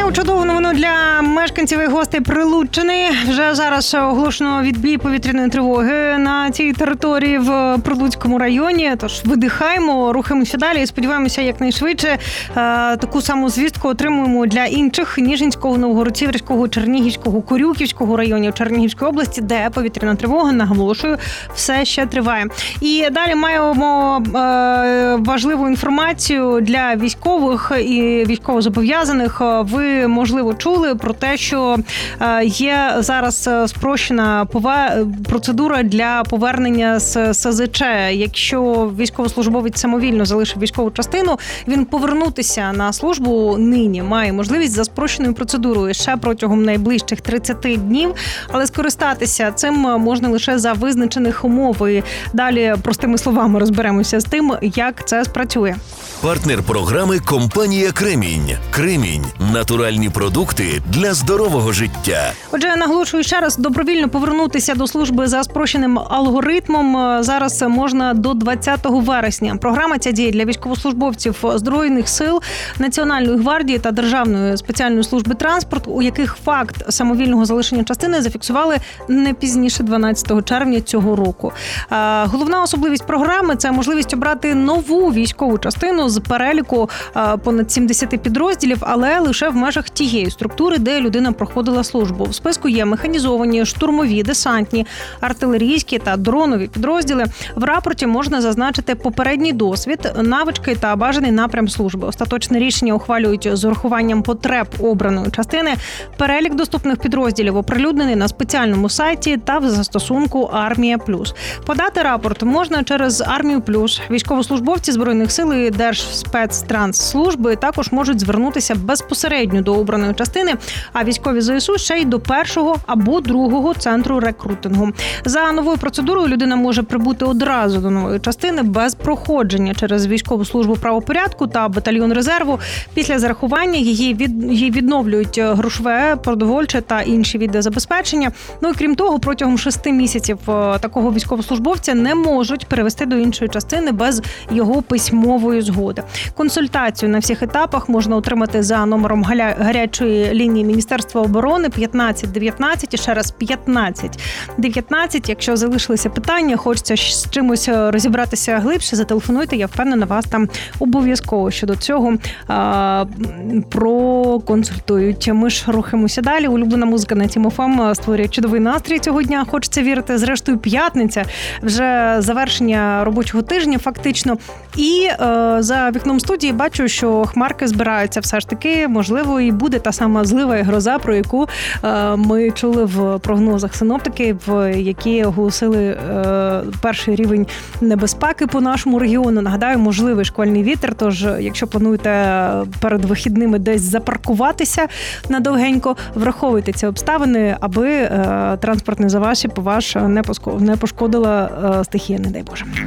Маю чудову новину для мешканців і гостей Прилуччини. Вже зараз оголошено відбій повітряної тривоги на цій території в Прилуцькому районі. Тож видихаємо, рухаємося далі і сподіваємося якнайшвидше таку саму звістку отримуємо для інших Ніжинського, Новгород-Сіверського, Чернігівського, Корюківського районів Чернігівської області, де повітряна тривога, наголошую, все ще триває. І далі маємо важливу інформацію для військових і військовозобов'язаних. Ви, можливо, чули про те, що є зараз спрощена процедура для повернення з СЗЧ. Якщо військовослужбовець самовільно залишив військову частину, він повернутися на службу нині має можливість за спрощеною процедурою ще протягом найближчих 30 днів, але скористатися цим можна лише за визначених умов. І далі простими словами розберемося з тим, як це спрацює. Партнер програми – компанія «Кремінь». «Кремінь» – натуральні продукти для здорового життя. Отже, наголошую ще раз, добровільно повернутися до служби за спрощеним алгоритмом зараз можна до 20 вересня. Програма ця діє для військовослужбовців Збройних сил, Національної гвардії та Державної спеціальної служби транспорту, у яких факт самовільного залишення частини зафіксували не пізніше 12 червня цього року. Головна особливість програми – це можливість обрати нову військову частину з переліку понад 70 підрозділів, але лише в межах тієї структури, де людина проходила службу. В списку є механізовані, штурмові, десантні, артилерійські та дронові підрозділи. В рапорті можна зазначити попередній досвід, навички та бажаний напрям служби. Остаточне рішення ухвалюють з урахуванням потреб обраної частини. Перелік доступних підрозділів оприлюднений на спеціальному сайті та в застосунку «Армія Плюс». Подати рапорт можна через «Армію Плюс». Військовослужбовці Збройних сил і Держспецтрансслужби також можуть звернутися безпосередньо до обраної частини, а військові ЗСУ ще й до першого або другого центру рекрутингу. За новою процедурою людина може прибути одразу до нової частини без проходження через військову службу правопорядку та батальйон резерву. Після зарахування її відновлюють грошове, продовольче та інші види забезпечення. Ну і крім того, протягом 6 місяців такого військовослужбовця не можуть перевести до іншої частини без його письмової згоди. Консультацію на всіх етапах можна отримати за номером гарячої лінії Міністерства оборони 1519 і ще раз 1519. Якщо залишилися питання, хочеться з чимось розібратися глибше, зателефонуйте, я впевнена, вас там обов'язково щодо цього проконсультують. Ми ж рухаємося далі. Улюблена музика на Тім ФМ створює чудовий настрій цього дня. Хочеться вірити, зрештою, п'ятниця, вже завершення робочого тижня фактично. І за вікном студії бачу, що хмарки збираються все ж таки. Можливо, і буде та сама злива і гроза, про яку ми чули в прогнозах синоптиків, які оголосили перший рівень небезпеки по нашому регіону. Нагадаю, можливий шквальний вітер, тож якщо плануєте перед вихідними десь запаркуватися надовгенько, враховуйте ці обставини, аби транспортний засіб ваш не пошкодила стихія, не дай Боже.